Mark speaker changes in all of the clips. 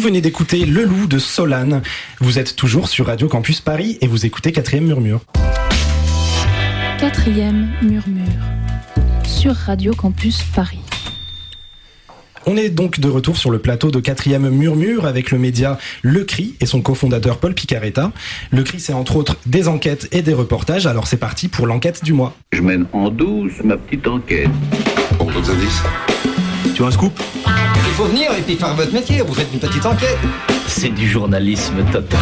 Speaker 1: venez d'écouter Le Loup de Solane. Vous êtes toujours sur Radio Campus Paris et vous écoutez 4e Murmure.
Speaker 2: 4e Murmure sur Radio Campus Paris.
Speaker 1: On est donc de retour sur le plateau de 4e Murmure avec le média Le Cri et son cofondateur Paul Picaretta. Le Cri, c'est entre autres des enquêtes et des reportages. Alors c'est parti pour l'enquête du mois.
Speaker 3: Je mène en douce ma petite enquête.
Speaker 4: Bon, d'autres indices? Tu as un scoop?
Speaker 5: Il faut venir et puis faire votre métier, vous faites une petite enquête.
Speaker 6: C'est du journalisme total.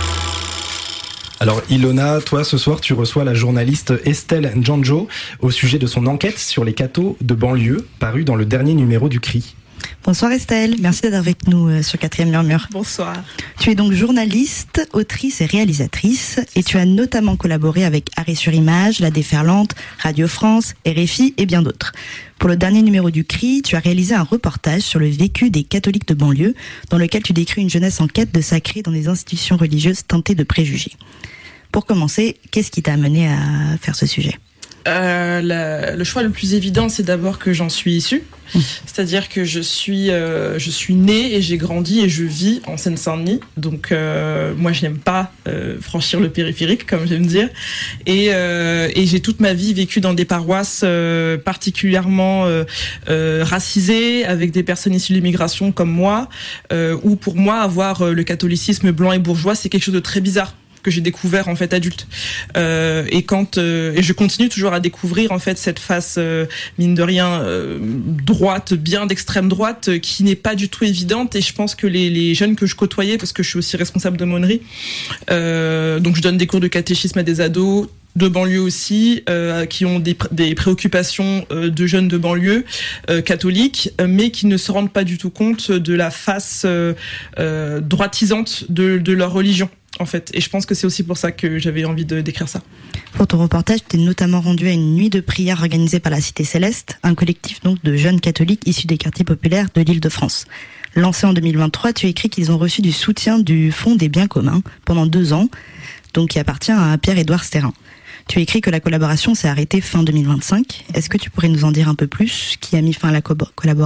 Speaker 1: Alors Ilona, toi ce soir tu reçois la journaliste Estelle Njanjo au sujet de son enquête sur les cathos de banlieue parue dans le dernier numéro du Cri.
Speaker 7: Bonsoir Estelle, merci d'être avec nous sur 4e Murmure.
Speaker 8: Bonsoir.
Speaker 7: Tu es donc journaliste, autrice et réalisatrice et tu as notamment collaboré avec Arrêt sur Image, La Déferlante, Radio France, RFI et bien d'autres. Pour le dernier numéro du Cri, tu as réalisé un reportage sur le vécu des catholiques de banlieue dans lequel tu décris une jeunesse en quête de sacré dans des institutions religieuses teintées de préjugés. Pour commencer, qu'est-ce qui t'a amené à faire ce sujet ?
Speaker 8: Le choix le plus évident, c'est d'abord que j'en suis issue. C'est-à-dire que je suis née et j'ai grandi et je vis en Seine-Saint-Denis. Donc moi, je n'aime pas franchir le périphérique, comme j'aime dire. Et j'ai toute ma vie vécu dans des paroisses particulièrement racisées, avec des personnes issues de l'immigration comme moi, où pour moi, avoir le catholicisme blanc et bourgeois, c'est quelque chose de très bizarre que j'ai découvert en fait adulte et je continue toujours à découvrir en fait cette face mine de rien droite, bien d'extrême droite, qui n'est pas du tout évidente. Et je pense que les jeunes que je côtoyais, parce que je suis aussi responsable de l'aumônerie, donc je donne des cours de catéchisme à des ados de banlieue aussi, qui ont des préoccupations de jeunes de banlieue catholiques, mais qui ne se rendent pas du tout compte de la face droitisante de leur religion, en fait. Et je pense que c'est aussi pour ça que j'avais envie d'écrire ça.
Speaker 7: Pour ton reportage, tu t'es notamment rendu à une nuit de prière organisée par la Cité Céleste, un collectif donc de jeunes catholiques issus des quartiers populaires de l'Île-de-France. Lancé en 2023, tu écris qu'ils ont reçu du soutien du Fonds des biens communs pendant 2 ans, donc qui appartient à Pierre-Édouard Stérin. Tu écris que la collaboration s'est arrêtée fin 2025. Est-ce que tu pourrais nous en dire un peu plus ? Qui a mis fin à la collaboration ?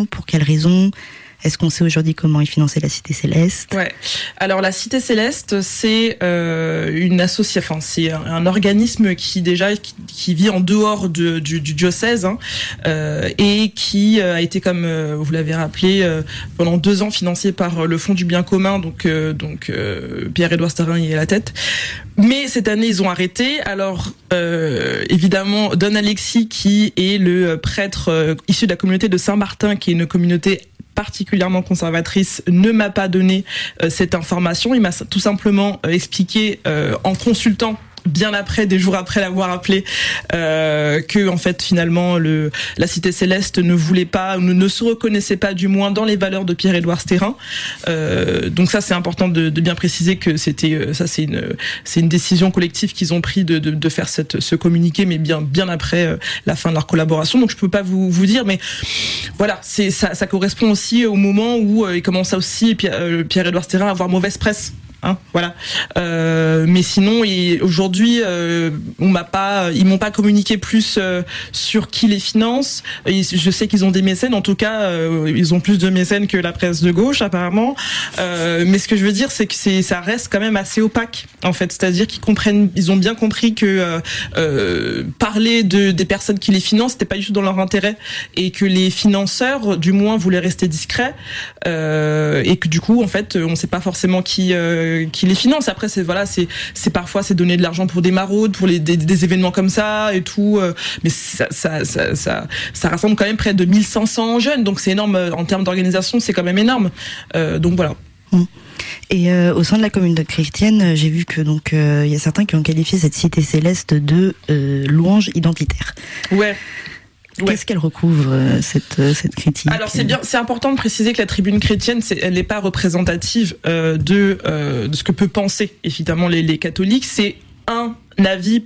Speaker 7: Pour quelles raisons ? Est-ce qu'on sait aujourd'hui comment est financée la Cité Céleste ?
Speaker 8: Ouais. Alors la Cité Céleste, c'est une association, c'est un organisme qui vit en dehors du diocèse, hein, et qui a été, comme vous l'avez rappelé, pendant 2 ans financé par le Fonds du bien commun, donc Pierre-Édouard Stérin y est à la tête. Mais cette année, ils ont arrêté. Alors, évidemment, Don Alexis, qui est le prêtre issu de la communauté de Saint-Martin, qui est une communauté particulièrement conservatrice, ne m'a pas donné cette information. Il m'a tout simplement expliqué en consultant bien après, des jours après l'avoir appelé, que en fait finalement la Cité Céleste ne voulait pas, ne se reconnaissait pas du moins dans les valeurs de Pierre-Édouard Stérin. Donc ça c'est important de bien préciser que c'était ça c'est une décision collective qu'ils ont pris de faire ce communiqué, mais bien après la fin de leur collaboration. Donc je peux pas vous dire, mais voilà, ça correspond aussi au moment où il commence aussi Pierre-Édouard Stérin à avoir mauvaise presse. Hein, voilà. Mais sinon, aujourd'hui, ils m'ont pas communiqué plus sur qui les finance. Je sais qu'ils ont des mécènes. En tout cas, ils ont plus de mécènes que la presse de gauche, apparemment. Mais ce que je veux dire, c'est que ça reste quand même assez opaque, en fait. C'est-à-dire ils ont bien compris que parler des personnes qui les financent, c'était pas du tout dans leur intérêt, et que les financeurs, du moins, voulaient rester discrets, et que du coup, en fait, on sait pas forcément qui les finance. Après, c'est parfois c'est donner de l'argent pour des maraudes, pour des événements comme ça et tout. Mais ça rassemble quand même près de 1500 jeunes, donc c'est énorme en termes d'organisation, c'est quand même énorme. Donc voilà.
Speaker 7: Et au sein de la communauté chrétienne, j'ai vu que donc il y a certains qui ont qualifié cette Cité Céleste de louange identitaire.
Speaker 8: Ouais.
Speaker 7: Qu'est-ce qu'elle recouvre, cette critique ?
Speaker 8: Alors c'est important de préciser que la tribune chrétienne, elle n'est pas représentative de ce que peut penser évidemment les catholiques. C'est un avis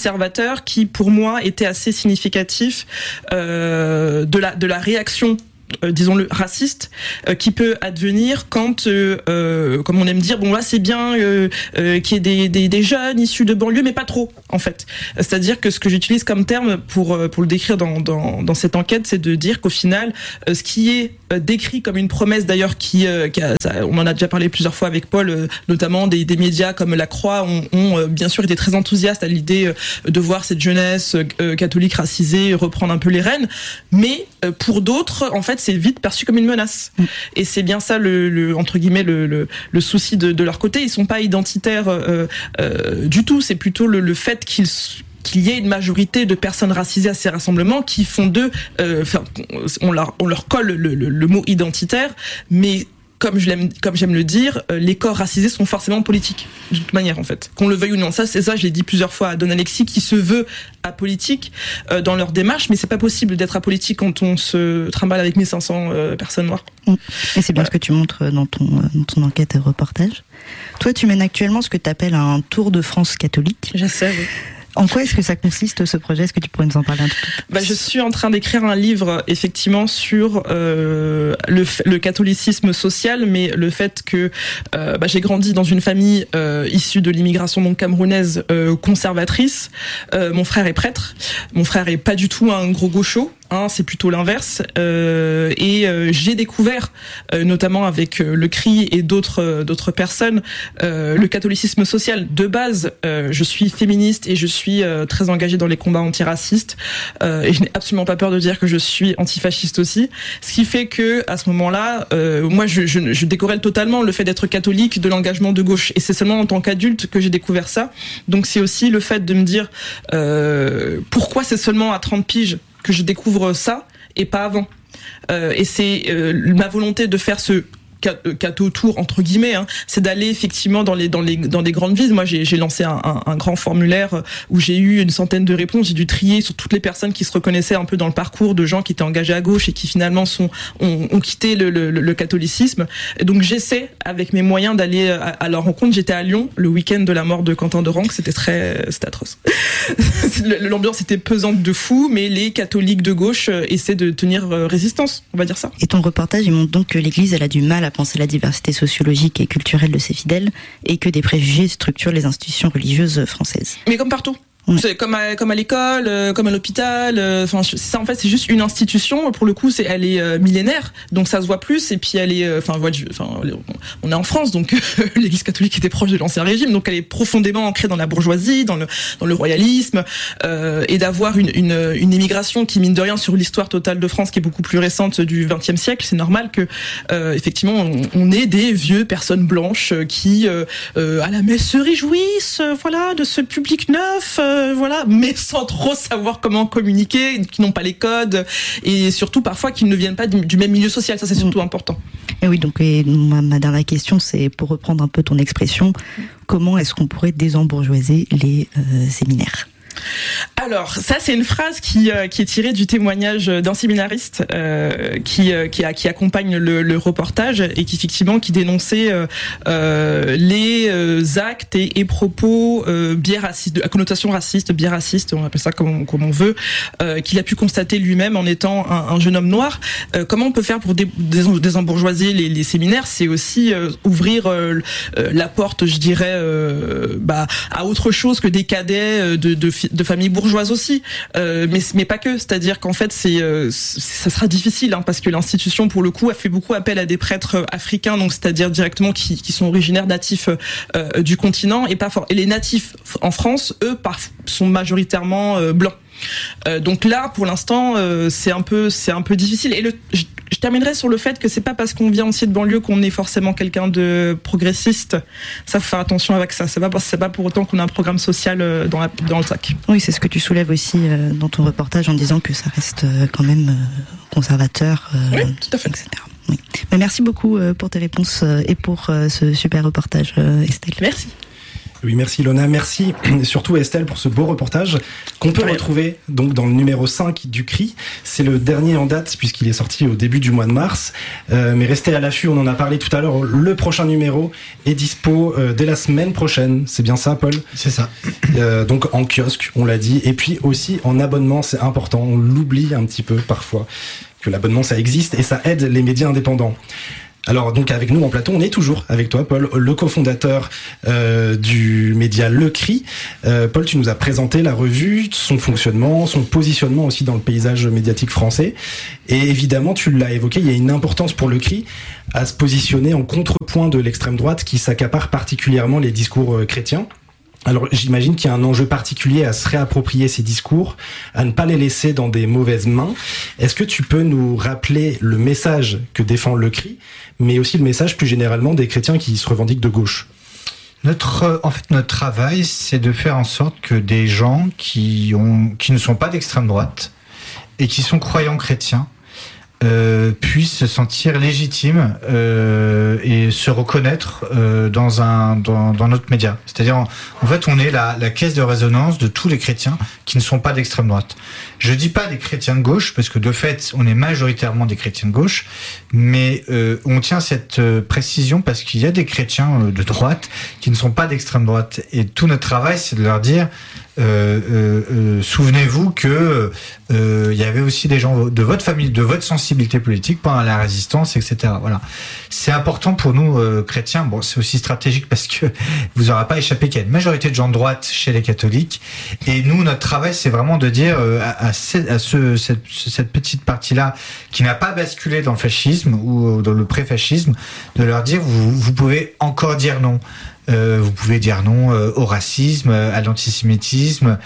Speaker 8: conservateur qui, pour moi, était assez significatif de la réaction disons-le, raciste qui peut advenir quand, comme on aime dire, bon là c'est bien qu'il y ait des jeunes issus de banlieue, mais pas trop en fait. C'est-à-dire que ce que j'utilise comme terme pour le décrire dans cette enquête, c'est de dire qu'au final, ce qui est décrit comme une promesse, d'ailleurs on en a déjà parlé plusieurs fois avec Paul, notamment des médias comme La Croix ont bien sûr été très enthousiastes à l'idée de voir cette jeunesse catholique racisée reprendre un peu les rênes, mais pour d'autres, en fait, c'est vite perçu comme une menace. Et c'est bien ça entre guillemets le souci de leur côté. Ils sont pas identitaires du tout. C'est plutôt le fait qu'il y ait une majorité de personnes racisées à ces rassemblements qui font d'eux, on leur colle le mot identitaire, mais comme j'aime le dire, les corps racisés sont forcément politiques, de toute manière, en fait. Qu'on le veuille ou non. Ça, je l'ai dit plusieurs fois à Don Alexis, qui se veut apolitique dans leur démarche, mais c'est pas possible d'être apolitique quand on se trimballe avec 1500 personnes noires.
Speaker 7: Et c'est bien ce que tu montres dans ton enquête et reportage. Toi, tu mènes actuellement ce que tu appelles un tour de France catholique.
Speaker 8: J'essaie, oui.
Speaker 7: En quoi est-ce que ça consiste, ce projet ? Est-ce que tu pourrais nous en parler un tout petit peu ?
Speaker 8: Je suis en train d'écrire un livre, effectivement, sur le catholicisme social, mais le fait que j'ai grandi dans une famille issue de l'immigration donc camerounaise conservatrice. Mon frère est prêtre. Mon frère est pas du tout un gros gaucho. C'est plutôt l'inverse. Et j'ai découvert, notamment avec le CRI et d'autres personnes, le catholicisme social. De base, je suis féministe et je suis très engagée dans les combats antiracistes. Et je n'ai absolument pas peur de dire que je suis antifasciste aussi. Ce qui fait que, à ce moment-là, moi, je décorrèle totalement le fait d'être catholique de l'engagement de gauche. Et c'est seulement en tant qu'adulte que j'ai découvert ça. Donc c'est aussi le fait de me dire pourquoi c'est seulement à 30 piges que je découvre ça et pas avant. Et c'est ma volonté de faire ce catho tour entre guillemets, c'est d'aller effectivement dans des grandes villes. Moi, j'ai lancé un grand formulaire où j'ai eu une centaine de réponses. J'ai dû trier sur toutes les personnes qui se reconnaissaient un peu dans le parcours de gens qui étaient engagés à gauche et qui finalement ont quitté le catholicisme. Et donc j'essaie avec mes moyens d'aller à leur rencontre. J'étais à Lyon le week-end de la mort de Quentin de Ranc. C'était atroce. L'ambiance était pesante de fou, mais les catholiques de gauche essaient de tenir résistance, on va dire ça.
Speaker 7: Et ton reportage, il montre donc que l'Église, elle a du mal à penser la diversité sociologique et culturelle de ses fidèles et que des préjugés structurent les institutions religieuses françaises.
Speaker 8: Mais comme partout. C'est comme à l'école, comme à l'hôpital. Ça en fait c'est juste une institution. Pour le coup, elle est millénaire, donc ça se voit plus. Et puis elle est, on est en France, donc l'Église catholique était proche de l'Ancien Régime, donc elle est profondément ancrée dans la bourgeoisie, dans le royalisme, et d'avoir une immigration qui mine de rien sur l'histoire totale de France, qui est beaucoup plus récente du XXe siècle. C'est normal que effectivement on ait des vieux personnes blanches qui à la messe se réjouissent, de ce public neuf. Mais sans trop savoir comment communiquer, qui n'ont pas les codes, et surtout parfois qui ne viennent pas du même milieu social. Ça, c'est surtout important.
Speaker 7: Et oui, donc ma dernière question, c'est pour reprendre un peu ton expression, comment est-ce qu'on pourrait désembourgeoiser les séminaires ?
Speaker 8: Alors, ça, c'est une phrase qui est tirée du témoignage d'un séminariste qui accompagne le reportage et qui effectivement qui dénonçait les actes et propos biais racistes, à connotation raciste, biais raciste, on appelle ça comme on veut, qu'il a pu constater lui-même en étant un jeune homme noir. Comment on peut faire pour désembourgeoiser les séminaires ? C'est aussi ouvrir la porte, je dirais, à autre chose que des cadets de familles bourgeoises aussi, mais pas que. C'est-à-dire qu'en fait, ça sera difficile, parce que l'institution, pour le coup, a fait beaucoup appel à des prêtres africains, donc c'est-à-dire directement qui sont originaires natifs du continent et pas fort. Et les natifs en France, eux, sont majoritairement blancs. Donc là, pour l'instant, c'est un peu difficile. Et je terminerai sur le fait que c'est pas parce qu'on vient aussi de banlieue qu'on est forcément quelqu'un de progressiste. Ça, faut faire attention avec ça. C'est pas pour autant qu'on a un programme social dans le sac.
Speaker 7: Oui, c'est ce que tu soulèves aussi dans ton reportage en disant que ça reste quand même conservateur,
Speaker 8: oui, tout à fait.
Speaker 7: etc. Oui. Mais merci beaucoup pour tes réponses et pour ce super reportage, Estelle.
Speaker 8: Merci.
Speaker 1: Oui, merci Ilona, merci surtout Estelle pour ce beau reportage qu'on peut retrouver donc dans le numéro 5 du CRI. C'est le dernier en date puisqu'il est sorti au début du mois de mars. Mais restez à l'affût, on en a parlé tout à l'heure, le prochain numéro est dispo dès la semaine prochaine. C'est bien ça, Paul ?
Speaker 9: C'est ça.
Speaker 1: Donc en kiosque, on l'a dit, et puis aussi en abonnement, c'est important, on l'oublie un petit peu parfois. que l'abonnement ça existe et ça aide les médias indépendants. Alors donc avec nous en plateau, on est toujours avec toi Paul, le cofondateur du média Le Cri. Paul, tu nous as présenté la revue, son fonctionnement, son positionnement aussi dans le paysage médiatique français. Et évidemment, tu l'as évoqué, il y a une importance pour Le Cri à se positionner en contrepoint de l'extrême droite qui s'accapare particulièrement les discours chrétiens. Alors j'imagine qu'il y a un enjeu particulier à se réapproprier ces discours, à ne pas les laisser dans des mauvaises mains. Est-ce que tu peux nous rappeler le message que défend Le Cri, mais aussi le message plus généralement des chrétiens qui se revendiquent de gauche ?
Speaker 9: Notre travail, c'est de faire en sorte que des gens qui ne sont pas d'extrême droite et qui sont croyants chrétiens puissent se sentir légitimes et se reconnaître dans notre média. C'est-à-dire, en fait, on est la caisse de résonance de tous les chrétiens qui ne sont pas d'extrême droite. Je dis pas des chrétiens de gauche, parce que de fait, on est majoritairement des chrétiens de gauche, mais on tient cette précision parce qu'il y a des chrétiens de droite qui ne sont pas d'extrême droite. Et tout notre travail, c'est de leur dire souvenez-vous que il y avait aussi des gens de votre famille, de votre sensibilité politique pendant la résistance, etc. Voilà, c'est important pour nous chrétiens. Bon, c'est aussi stratégique parce que vous n'aurez pas échappé qu'il y a une majorité de gens de droite chez les catholiques. Et nous, notre travail, c'est vraiment de dire à cette petite partie-là qui n'a pas basculé dans le fascisme ou dans le pré-fascisme, de leur dire vous pouvez encore dire non. Vous pouvez dire non au racisme, à l'antisémitisme,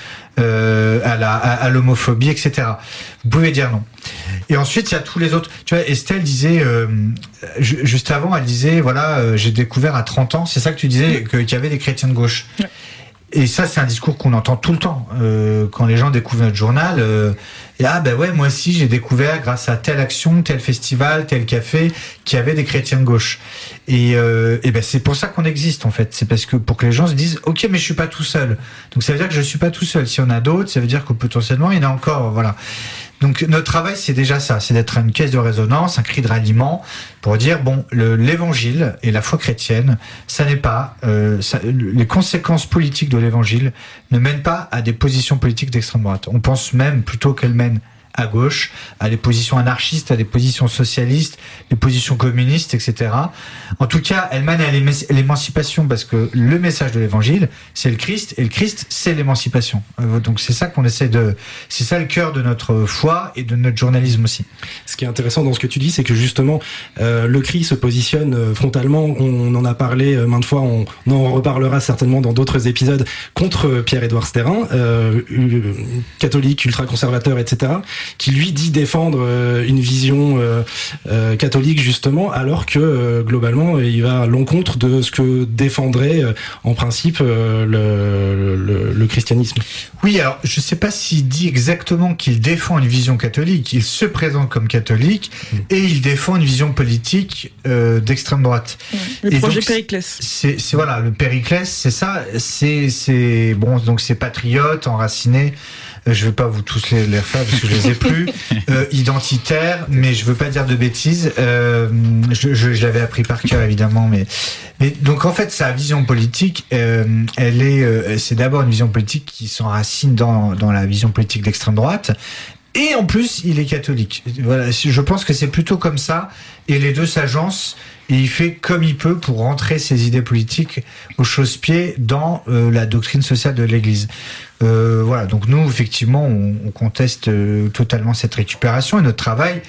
Speaker 9: à l'homophobie, etc. Vous pouvez dire non. Et ensuite, il y a tous les autres. Tu vois, Estelle disait, juste avant, elle disait, voilà, j'ai découvert à 30 ans, c'est ça que tu disais, qu'il y avait des chrétiens de gauche. Ouais. Et ça, c'est un discours qu'on entend tout le temps. Quand les gens découvrent notre journal, et ben ouais, moi aussi, j'ai découvert grâce à telle action, tel festival, tel café, qu'il y avait des chrétiens de gauche. Et ben c'est pour ça qu'on existe, en fait. C'est parce que pour que les gens se disent, ok, mais je suis pas tout seul. Donc ça veut dire que je suis pas tout seul. Si on a d'autres, ça veut dire que potentiellement, il y en a encore, voilà. Donc notre travail, c'est déjà ça, c'est d'être une caisse de résonance, un cri de ralliement, pour dire bon, l'évangile et la foi chrétienne, ça n'est pas les conséquences politiques de l'évangile ne mènent pas à des positions politiques d'extrême droite. On pense même plutôt qu'elles mènent à gauche, à des positions anarchistes, à des positions socialistes, des positions communistes, etc. En tout cas, elles mènent à l'émancipation parce que le message de l'évangile, c'est le Christ, et le Christ, c'est l'émancipation. Donc c'est ça qu'on essaie c'est ça le cœur de notre foi et de notre journalisme aussi.
Speaker 1: Ce qui est intéressant dans ce que tu dis, c'est que justement, le CRI se positionne frontalement, on en a parlé maintes fois, on en reparlera certainement dans d'autres épisodes, contre Pierre-Édouard Stérin, catholique, ultra-conservateur, etc., qui lui dit défendre une vision catholique justement, alors que globalement il va à l'encontre de ce que défendrait en principe le christianisme.
Speaker 9: Oui, alors je sais pas s'il dit exactement qu'il défend une vision catholique, il se présente comme catholique et il défend une vision politique d'extrême droite.
Speaker 8: Le projet Périclès.
Speaker 9: C'est voilà, le Périclès, c'est ça, c'est bon, donc c'est patriote, enraciné. Je veux pas vous tous les refaire parce que je les ai plus. Identitaire, mais je veux pas dire de bêtises. Je l'avais appris par cœur évidemment, mais donc en fait sa vision politique, c'est d'abord une vision politique qui s'enracine dans la vision politique d'extrême droite. Et en plus, il est catholique. Voilà, je pense que c'est plutôt comme ça. Et les deux s'agencent. Et il fait comme il peut pour rentrer ses idées politiques au chausse-pied dans la doctrine sociale de l'Église. Voilà. Donc nous, effectivement, on conteste totalement cette récupération. Et notre travail,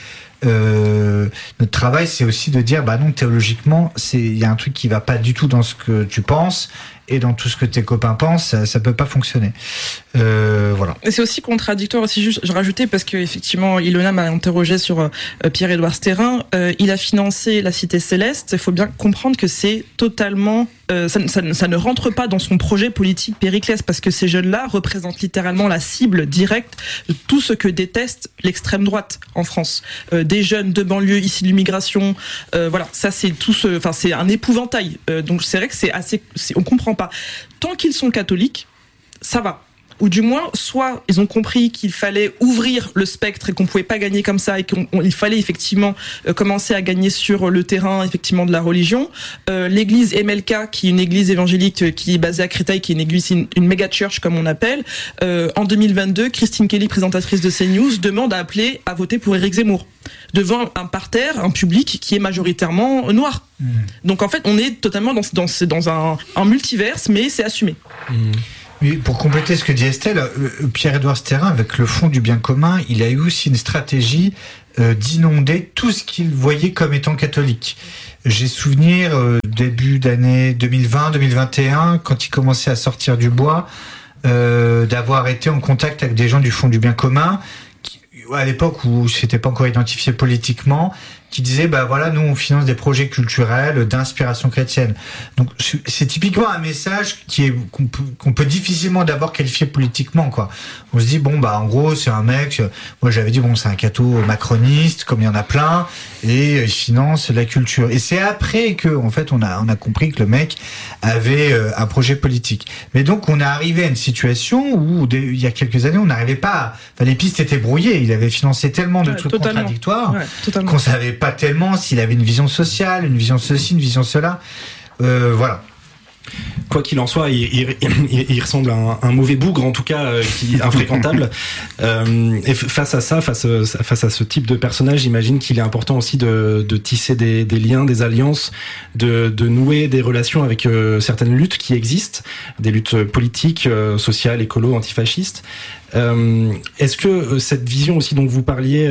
Speaker 9: c'est aussi de dire, bah non, théologiquement, il y a un truc qui va pas du tout dans ce que tu penses. Et dans tout ce que tes copains pensent, ça peut pas fonctionner. Voilà.
Speaker 8: Et c'est aussi contradictoire aussi, juste, je rajoutais, parce que effectivement, Ilona m'a interrogé sur Pierre-Édouard Stérin. Il a financé la Cité Céleste. Il faut bien comprendre que c'est totalement, ça ne rentre pas dans son projet politique Périclès, parce que ces jeunes-là représentent littéralement la cible directe de tout ce que déteste l'extrême droite en France. Des jeunes de banlieue issus de l'immigration, voilà, ça c'est tout c'est un épouvantail. Donc c'est vrai que on comprend pas. Tant qu'ils sont catholiques, ça va. ou du moins, soit ils ont compris qu'il fallait ouvrir le spectre et qu'on pouvait pas gagner comme ça et qu'il fallait effectivement commencer à gagner sur le terrain effectivement de la religion. L'église MLK, qui est une église évangélique qui est basée à Créteil, qui est une église, une méga church comme on appelle, en 2022, Christine Kelly, présentatrice de CNews, demande à appeler à voter pour Éric Zemmour devant un parterre, un public qui est majoritairement noir. Donc en fait, on est totalement dans un multiverse, mais c'est assumé.
Speaker 9: Oui, pour compléter ce que dit Estelle, Pierre-Édouard Stérin, avec le Fonds du bien commun, il a eu aussi une stratégie d'inonder tout ce qu'il voyait comme étant catholique. J'ai souvenir, début d'année 2020-2021, quand il commençait à sortir du bois, d'avoir été en contact avec des gens du Fonds du bien commun, à l'époque où c'était pas encore identifié politiquement, qui disaient bah voilà, nous on finance des projets culturels d'inspiration chrétienne. Donc c'est typiquement un message qu'on peut difficilement d'abord qualifier politiquement, quoi. On se dit bon bah en gros c'est un mec, moi j'avais dit bon c'est un catho macroniste comme il y en a plein et il finance la culture. Et c'est après que en fait on a compris que le mec avait un projet politique. Mais donc on est arrivé à une situation où il y a quelques années on n'arrivait pas, les pistes étaient brouillées. Il avait financé tellement de trucs contradictoires qu'on savait pas tellement s'il avait une vision sociale, une vision ceci, une vision cela. Voilà.
Speaker 1: Quoi qu'il en soit, il ressemble à un mauvais bougre, en tout cas, qui est infréquentable. Et face à ça, face à ce type de personnage, j'imagine qu'il est important aussi de tisser des liens, des alliances, de nouer des relations avec certaines luttes qui existent, des luttes politiques, sociales, écolo, antifascistes. Est-ce que cette vision aussi dont vous parliez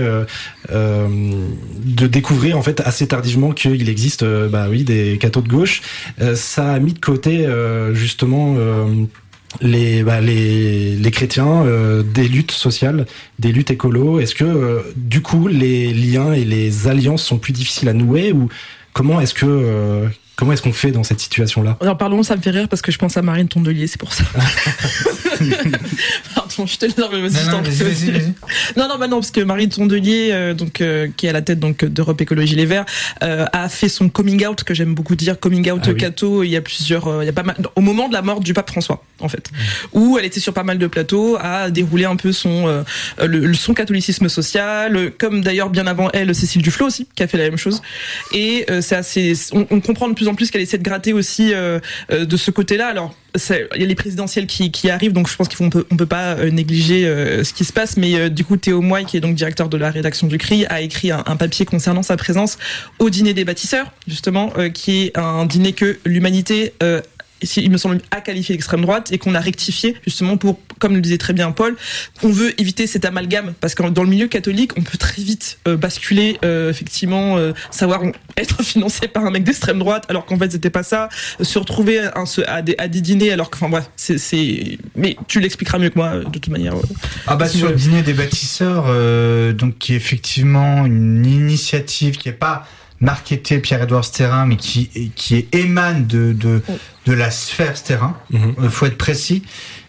Speaker 1: de découvrir en fait assez tardivement qu'il existe des cathos de gauche, ça a mis de côté justement les chrétiens, des luttes sociales, des luttes écolo? Est-ce que du coup les liens et les alliances sont plus difficiles à nouer, ou comment est-ce qu'on fait dans cette situation-là?
Speaker 8: Alors pardon, ça me fait rire parce que je pense à Marine Tondelier, c'est pour ça. Pardon, je te laisse.
Speaker 9: Vas-y.
Speaker 8: Non, parce que Marine Tondelier, qui est à la tête d'Europe Écologie Les Verts, a fait son coming out, que j'aime beaucoup dire, coming out catho. Il y a pas mal, au moment de la mort du pape François, en fait, où elle était sur pas mal de plateaux, à dérouler un peu son catholicisme social, comme d'ailleurs bien avant elle, Cécile Duflot aussi, qui a fait la même chose. Et c'est assez, on comprend de plus en plus qu'elle essaie de gratter aussi de ce côté-là. Alors, il y a les présidentielles qui arrivent, donc je pense qu'on peut pas négliger ce qui se passe, mais du coup Théo Moy, qui est donc directeur de la rédaction du CRI, a écrit un papier concernant sa présence au dîner des bâtisseurs, justement, qui est un dîner que l'humanité il me semble, a qualifié d'extrême droite et qu'on a rectifié justement pour, comme le disait très bien Paul, on veut éviter cet amalgame, parce que dans le milieu catholique on peut très vite basculer effectivement, savoir être financé par un mec d'extrême droite alors qu'en fait c'était pas ça, se retrouver à des dîners alors que, enfin bref, mais tu l'expliqueras mieux que moi de toute manière.
Speaker 9: Sur le dîner des bâtisseurs, donc qui est effectivement une initiative qui est pas marketé Pierre-Édouard Stérin, mais qui émane de la sphère Stérin. Faut être précis.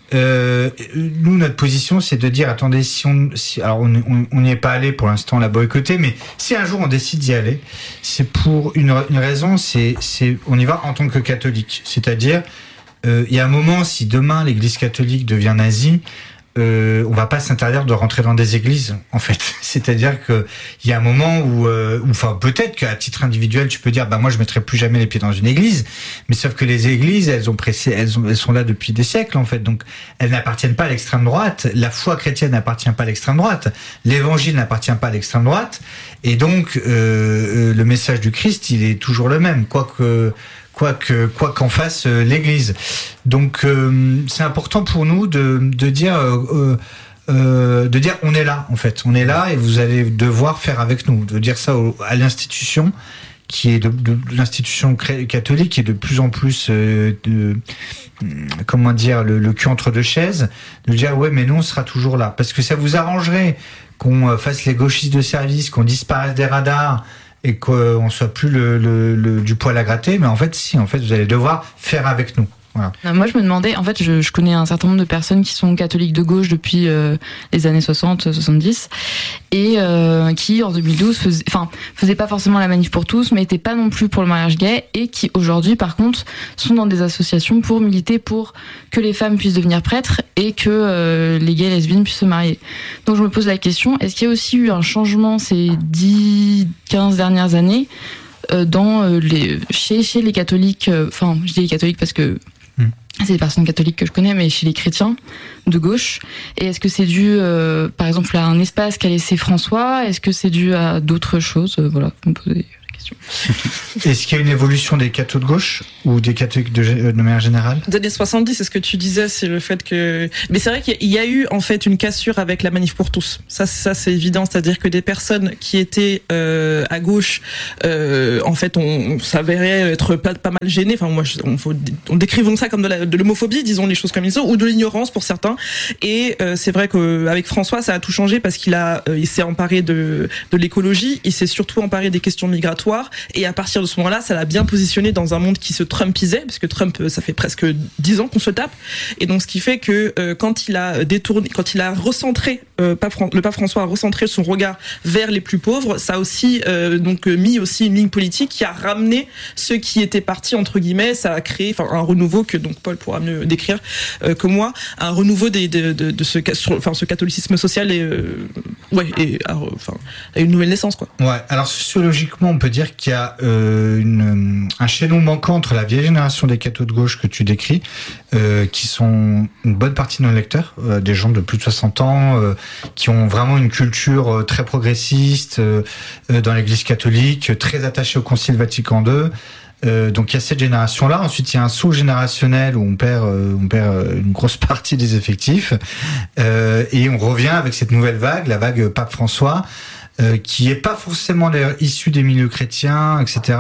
Speaker 9: Nous, notre position, c'est de dire, attendez, alors on n'y est pas allé pour l'instant, on l'a boycotté, mais si un jour on décide d'y aller, c'est pour une raison, on y va en tant que catholique. C'est-à-dire, il y a un moment, si demain l'Église catholique devient nazie, on va pas s'interdire de rentrer dans des églises, en fait. C'est-à-dire que il y a un moment où peut-être qu'à titre individuel, tu peux dire, moi, je mettrai plus jamais les pieds dans une église. Mais sauf que les églises, elles sont là depuis des siècles, en fait. Donc, elles n'appartiennent pas à l'extrême droite. La foi chrétienne n'appartient pas à l'extrême droite. L'évangile n'appartient pas à l'extrême droite. Et donc, le message du Christ, il est toujours le même, quoi qu'en fasse l'Église. Donc c'est important pour nous de dire on est là, en fait, on est là et vous allez devoir faire avec nous, de dire ça à l'institution qui est de l'institution catholique, qui est de plus en plus le cul entre deux chaises, de dire ouais, mais nous on sera toujours là, parce que ça vous arrangerait qu'on fasse les gauchistes de service, qu'on disparaisse des radars et qu'on soit plus du poil à gratter, mais en fait vous allez devoir faire avec nous. Voilà.
Speaker 10: Moi, je me demandais, en fait, je connais un certain nombre de personnes qui sont catholiques de gauche depuis les années 60, 70, et qui, en 2012, faisaient pas forcément la manif pour tous, mais étaient pas non plus pour le mariage gay, et qui, aujourd'hui, par contre, sont dans des associations pour militer pour que les femmes puissent devenir prêtres et que les gays et lesbiennes puissent se marier. Donc, je me pose la question, est-ce qu'il y a aussi eu un changement ces 10-15 dernières années chez les catholiques, je dis les catholiques parce que c'est des personnes catholiques que je connais, mais chez les chrétiens de gauche. Et est-ce que c'est dû, par exemple, à un espace qu'a laissé François ? Est-ce que c'est dû à d'autres choses ? Voilà, vous me posez la question.
Speaker 9: Est-ce qu'il y a une évolution des cathos de gauche ou des catholiques de manière générale ?
Speaker 8: Des années 70, c'est ce que tu disais, c'est le fait que... Mais c'est vrai qu'il y a eu, en fait, une cassure avec la manif pour tous. Ça c'est évident, c'est-à-dire que des personnes qui étaient à gauche, en fait, on s'avérait être pas mal gênés. Enfin, on décrivons ça comme de l'homophobie, disons les choses comme ils sont, ou de l'ignorance pour certains. Et c'est vrai qu'avec François, ça a tout changé parce qu'il s'est emparé de l'écologie, il s'est surtout emparé des questions migratoires, et à partir de ce moment-là, ça l'a bien positionné dans un monde qui se trumpisait, parce que Trump, ça fait presque 10 ans qu'on se tape, et donc ce qui fait que quand il a recentré, le pape François a recentré son regard vers les plus pauvres, ça a aussi mis aussi une ligne politique qui a ramené ceux qui étaient partis entre guillemets, ça a créé un renouveau que donc Paul pourra mieux décrire que moi, un renouveau de ce catholicisme social et à une nouvelle naissance, quoi.
Speaker 9: Ouais, alors sociologiquement, on peut dire qu'il y a un chaînon manquant entre la vieille génération des cathos de gauche que tu décris, qui sont une bonne partie de nos lecteurs, des gens de plus de 60 ans, qui ont vraiment une culture très progressiste dans l'Église catholique, très attachée au Concile Vatican II. Donc il y a cette génération-là. Ensuite, il y a un saut générationnel où on perd une grosse partie des effectifs, et on revient avec cette nouvelle vague, la vague Pape François, qui est pas forcément issu des milieux chrétiens, etc.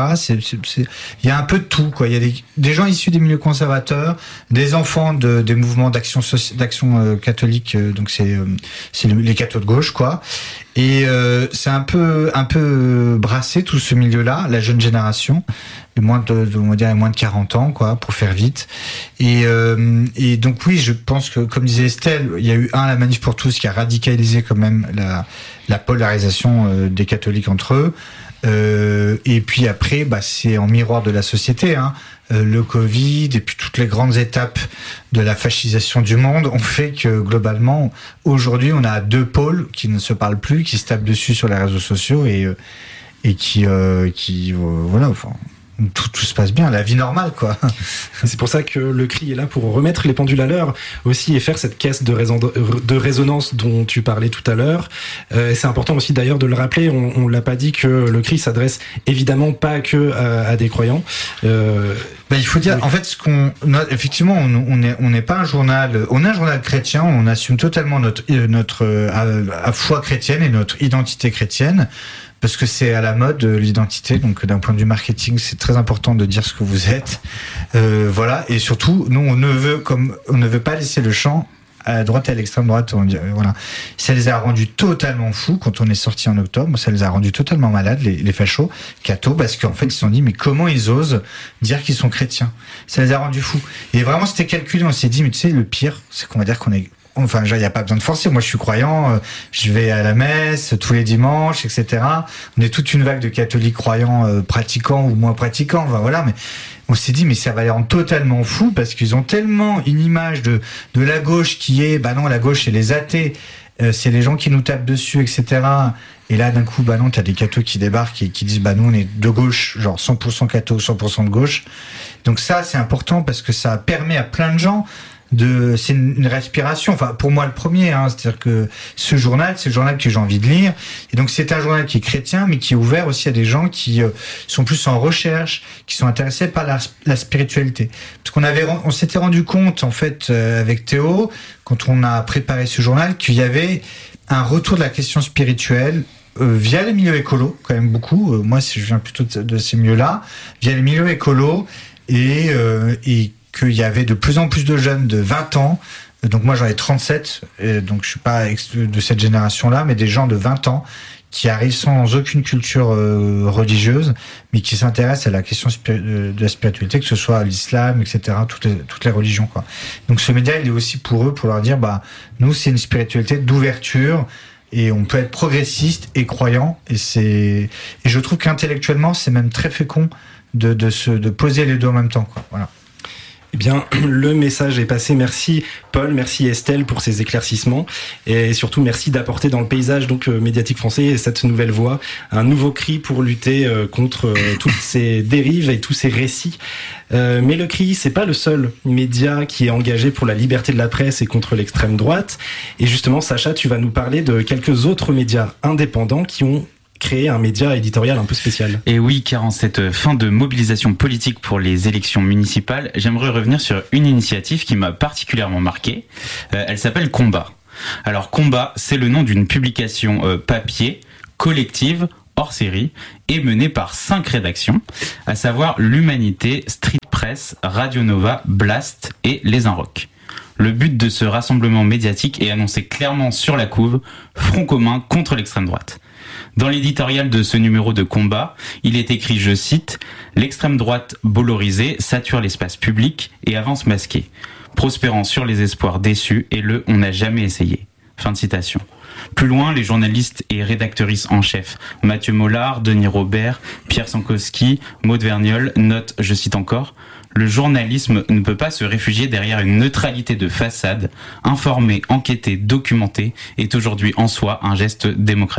Speaker 9: Il y a un peu de tout, quoi. Il y a des gens issus des milieux conservateurs, des enfants des mouvements d'action catholique, donc c'est les cathos de gauche, quoi. Et c'est un peu brassé tout ce milieu-là, la jeune génération, on va dire moins de 40 ans, quoi, pour faire vite. Et donc oui, je pense que, comme disait Estelle, il y a eu la manif pour tous qui a radicalisé quand même la polarisation des catholiques entre eux. Et puis après, c'est en miroir de la société, le Covid et puis toutes les grandes étapes de la fascisation du monde ont fait que globalement, aujourd'hui, on a deux pôles qui ne se parlent plus, qui se tapent dessus sur les réseaux sociaux et qui voilà, enfin. Tout se passe bien, la vie normale, quoi.
Speaker 1: C'est pour ça que le CRI est là pour remettre les pendules à l'heure aussi et faire cette caisse de résonance dont tu parlais tout à l'heure. C'est important aussi d'ailleurs de le rappeler, on l'a pas dit, que le CRI s'adresse évidemment pas que à des croyants.
Speaker 9: Il faut dire, en fait, effectivement, on n'est pas un journal, on est un journal chrétien, on assume totalement notre foi chrétienne et notre identité chrétienne. Parce que c'est à la mode l'identité, donc d'un point de vue marketing, c'est très important de dire ce que vous êtes. Voilà, et surtout, nous on ne veut pas laisser le champ à la droite et à l'extrême droite. Voilà, ça les a rendus totalement fous quand on est sorti en octobre. Ça les a rendus totalement malades, les fachos, cathos, parce qu'en fait ils se sont dit mais comment ils osent dire qu'ils sont chrétiens. Ça les a rendus fous. Et vraiment c'était calculé. On s'est dit mais tu sais le pire, c'est qu'on va dire qu'on est Enfin, il n'y a pas besoin de forcer. Moi, je suis croyant, je vais à la messe tous les dimanches, etc. On est toute une vague de catholiques croyants, pratiquants ou moins pratiquants. Enfin, voilà, mais on s'est dit, mais ça va les rendre totalement fous parce qu'ils ont tellement une image de la gauche qui est, non, la gauche, c'est les athées, c'est les gens qui nous tapent dessus, etc. Et là, d'un coup, non, t'as des cathos qui débarquent et qui disent, nous, on est de gauche, genre 100% cathos, 100% de gauche. Donc ça, c'est important parce que ça permet à plein de gens c'est une respiration. Enfin, pour moi, le premier, c'est-à-dire que ce journal, c'est le journal que j'ai envie de lire. Et donc, c'est un journal qui est chrétien, mais qui est ouvert aussi à des gens qui sont plus en recherche, qui sont intéressés par la spiritualité. Parce on s'était rendu compte, en fait, avec Théo, quand on a préparé ce journal, qu'il y avait un retour de la question spirituelle via les milieux écolos, quand même beaucoup. Moi, je viens plutôt de ces milieux-là, via les milieux écolos et qu'il y avait de plus en plus de jeunes de 20 ans, donc moi j'en ai 37, et donc je suis pas de cette génération-là, mais des gens de 20 ans qui arrivent sans aucune culture religieuse, mais qui s'intéressent à la question de la spiritualité, que ce soit l'islam, etc., toutes les religions, quoi. Donc ce média, il est aussi pour eux, pour leur dire, nous, c'est une spiritualité d'ouverture, et on peut être progressiste et croyant, et je trouve qu'intellectuellement, c'est même très fécond de poser les deux en même temps, quoi. Voilà.
Speaker 1: Eh bien, le message est passé. Merci Paul, merci Estelle pour ces éclaircissements et surtout merci d'apporter dans le paysage médiatique français cette nouvelle voix, un nouveau cri pour lutter contre toutes ces dérives et tous ces récits. Mais le CRI, c'est pas le seul média qui est engagé pour la liberté de la presse et contre l'extrême droite. Et justement, Sacha, tu vas nous parler de quelques autres médias indépendants qui ont créer un média éditorial un peu spécial.
Speaker 11: Et oui, car en cette fin de mobilisation politique pour les élections municipales, j'aimerais revenir sur une initiative qui m'a particulièrement marqué. Elle s'appelle Combat. Alors Combat, c'est le nom d'une publication papier, collective, hors série, et menée par 5 rédactions, à savoir l'Humanité, Street Press, Radio Nova, Blast et Les Inrocks. Le but de ce rassemblement médiatique est annoncé clairement sur la couve, front commun contre l'extrême droite. Dans l'éditorial de ce numéro de Combat, il est écrit, je cite, « L'extrême droite bollorisée sature l'espace public et avance masquée, prospérant sur les espoirs déçus et le « on n'a jamais essayé ». Fin de citation. Plus loin, les journalistes et rédactrices en chef, Mathieu Mollard, Denis Robert, Pierre Sankowski, Maud Verniol, notent, je cite encore, « Le journalisme ne peut pas se réfugier derrière une neutralité de façade. Informer, enquêter, documenter est aujourd'hui en soi un geste démocratique. »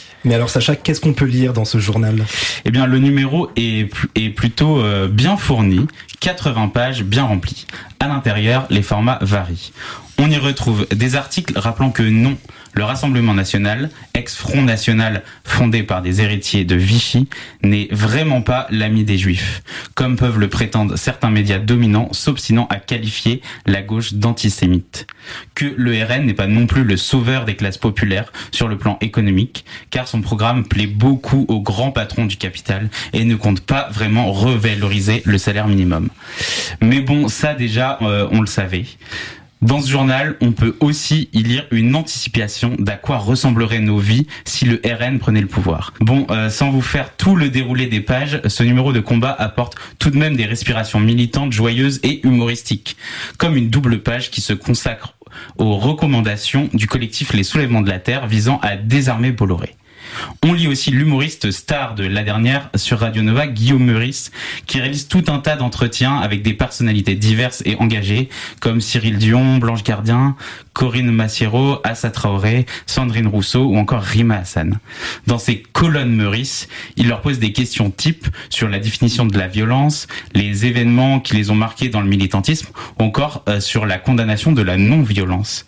Speaker 1: Mais alors Sacha, qu'est-ce qu'on peut lire dans ce journal ?
Speaker 11: Eh bien, le numéro est plutôt bien fourni, 80 pages bien remplies. À l'intérieur, les formats varient. On y retrouve des articles rappelant que non, le Rassemblement national, ex-Front national fondé par des héritiers de Vichy, n'est vraiment pas l'ami des Juifs, comme peuvent le prétendre certains médias dominants s'obstinant à qualifier la gauche d'antisémite. Que le RN n'est pas non plus le sauveur des classes populaires sur le plan économique, car son programme plaît beaucoup aux grands patrons du capital et ne compte pas vraiment revaloriser le salaire minimum. Mais bon, ça déjà, on le savait. Dans ce journal, on peut aussi y lire une anticipation d'à quoi ressembleraient nos vies si le RN prenait le pouvoir. Bon, sans vous faire tout le déroulé des pages, ce numéro de Combat apporte tout de même des respirations militantes, joyeuses et humoristiques, comme une double page qui se consacre aux recommandations du collectif Les Soulèvements de la Terre visant à désarmer Bolloré. On lit aussi l'humoriste star de la dernière sur Radio Nova, Guillaume Meurice, qui réalise tout un tas d'entretiens avec des personnalités diverses et engagées, comme Cyril Dion, Blanche Gardien, Corinne Massiero, Assa Traoré, Sandrine Rousseau ou encore Rima Hassan. Dans ces colonnes Meurice, il leur pose des questions types sur la définition de la violence, les événements qui les ont marqués dans le militantisme ou encore sur la condamnation de la non-violence.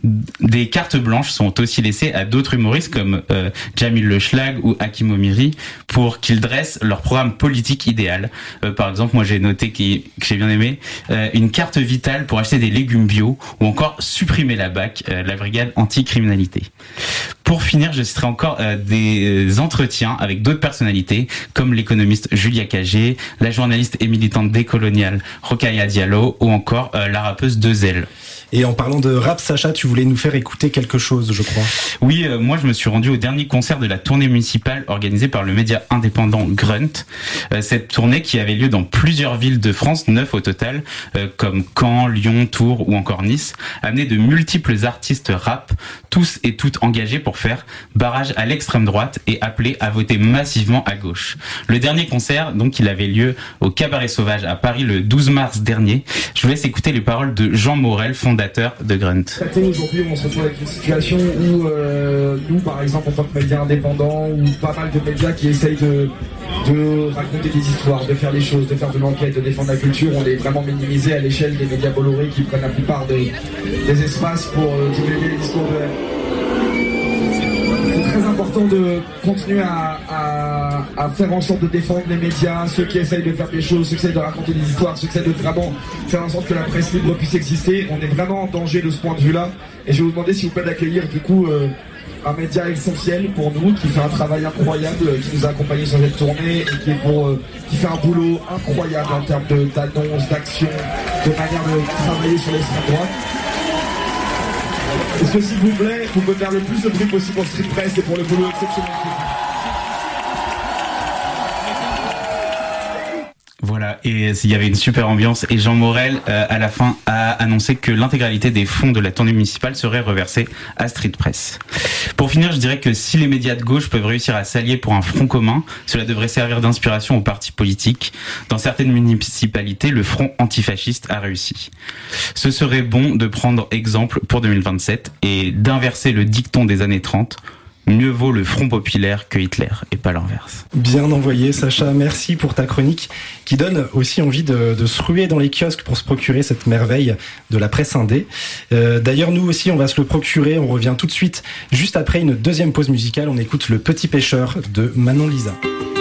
Speaker 11: Des cartes blanches sont aussi laissées à d'autres humoristes comme Jamil Le Schlag ou Hakim Omiri pour qu'ils dressent leur programme politique idéal. Par exemple, moi j'ai noté que j'ai bien aimé une carte vitale pour acheter des légumes bio ou encore supprimer la BAC, la brigade anti-criminalité. Pour finir, je citerai encore des entretiens avec d'autres personnalités comme l'économiste Julia Cagé, la journaliste et militante décoloniale Rokhaya Diallo ou encore la rappeuse Dezel.
Speaker 1: Et en parlant de rap, Sacha, tu voulais nous faire écouter quelque chose, je crois.
Speaker 11: Oui, moi je me suis rendu au dernier concert de la tournée municipale organisée par le média indépendant Grunt. Cette tournée qui avait lieu dans plusieurs villes de France, 9 au total, comme Caen, Lyon, Tours ou encore Nice, amenait de multiples artistes rap, tous et toutes engagés pour faire barrage à l'extrême droite et appeler à voter massivement à gauche. Le dernier concert, donc, il avait lieu au Cabaret Sauvage à Paris le 12 mars dernier. Je vous laisse écouter les paroles de Jean Morel, fondateur de Grunt.
Speaker 12: Aujourd'hui, on se retrouve avec une situation où nous, par exemple, en tant que médias indépendants, ou pas mal de médias qui essayent de raconter des histoires, de faire les choses, de faire de l'enquête, de défendre la culture, on est vraiment minimisé à l'échelle des médias Bolloré qui prennent la plupart des espaces pour divulguer les discours de haine. C'est très important de continuer à faire en sorte de défendre les médias, ceux qui essayent de faire des choses, ceux qui essayent de raconter des histoires, ceux qui essayent de vraiment faire en sorte que la presse libre puisse exister. On est vraiment en danger de ce point de vue-là. Et je vais vous demander si vous pouvez accueillir du coup un média essentiel pour nous, qui fait un travail incroyable, qui nous a accompagnés sur cette tournée et qui fait un boulot incroyable en termes d'annonces, d'action, de manière de travailler sur l'extrême droite. Est-ce que s'il vous plaît, vous pouvez faire le plus de bruit possible pour Street Press et pour le boulot exceptionnel.
Speaker 11: Voilà, et il y avait une super ambiance et Jean Morel à la fin a annoncé que l'intégralité des fonds de la tournée municipale serait reversée à Street Press. Pour finir, je dirais que si les médias de gauche peuvent réussir à s'allier pour un front commun, cela devrait servir d'inspiration aux partis politiques. Dans certaines municipalités, le front antifasciste a réussi. Ce serait bon de prendre exemple pour 2027 et d'inverser le dicton des années 30. Mieux vaut le Front populaire que Hitler, et pas l'inverse.
Speaker 1: Bien envoyé, Sacha. Merci pour ta chronique qui donne aussi envie de se ruer dans les kiosques pour se procurer cette merveille de la presse indé. D'ailleurs, nous aussi, on va se le procurer. On revient tout de suite, juste après une deuxième pause musicale. On écoute Le Petit Pêcheur de Manon Lisa.